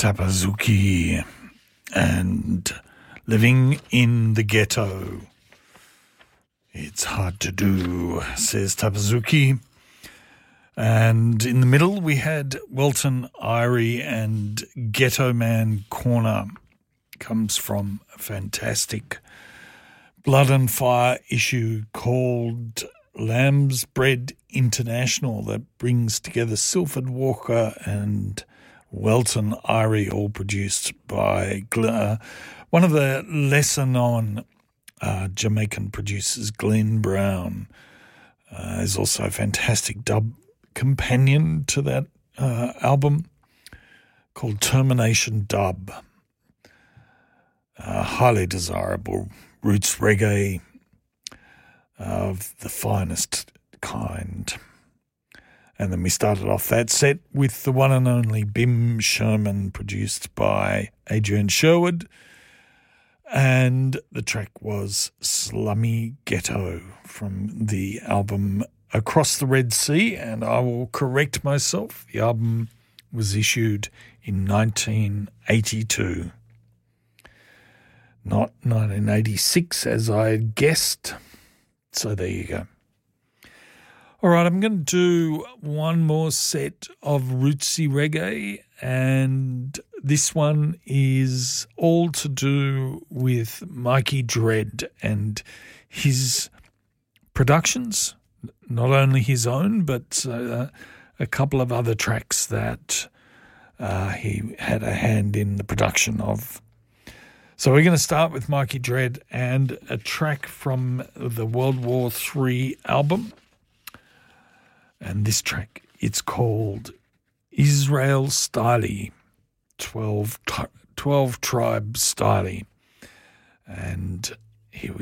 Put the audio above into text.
Tapazuki and Living in the Ghetto. It's hard to do, says Tapazuki. And in the middle we had Welton Irie and Ghetto Man Corner. Comes from a fantastic Blood and Fire issue called Lamb's Bread International that brings together Silford Walker and Welton Irie, all produced by one of the lesser-known Jamaican producers, Glenn Brown. There's also a fantastic dub companion to that album called Termination Dub. Highly desirable roots reggae of the finest kind. And then we started off that set with the one and only Bim Sherman, produced by Adrian Sherwood. And the track was Slummy Ghetto from the album Across the Red Sea. And I will correct myself. The album was issued in 1982. Not 1986 as I had guessed. So there you go. All right, I'm going to do one more set of rootsy reggae, and this one is all to do with Mikey Dread and his productions, not only his own, but a couple of other tracks that he had a hand in the production of. So we're going to start with Mikey Dread and a track from the World War III album. And this track, it's called Israel Stylie, 12 Tribe Stylie. And here we